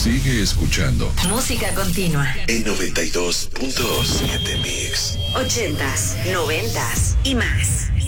Sigue escuchando. Música continua. En 92.7 Mix. 80s, 90s y más.